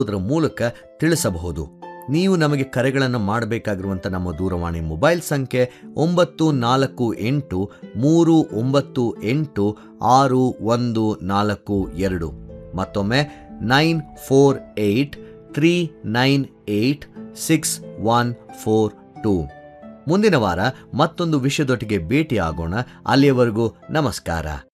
ಮೂಲಕ ತಿಳಿಸಬಹುದು. ನೀವು ನಮಗೆ ಕರೆಗಳನ್ನು ಮಾಡಬೇಕಾಗಿರುವಂಥ ನಮ್ಮ ದೂರವಾಣಿ ಮೊಬೈಲ್ ಸಂಖ್ಯೆ 9483986142. ಮತ್ತೊಮ್ಮೆ 9483986142. ಮುಂದಿನ ವಾರ ಮತ್ತೊಂದು ವಿಷಯದೊಟ್ಟಿಗೆ ಭೇಟಿಯಾಗೋಣ. ಅಲ್ಲಿಯವರೆಗೂ ನಮಸ್ಕಾರ.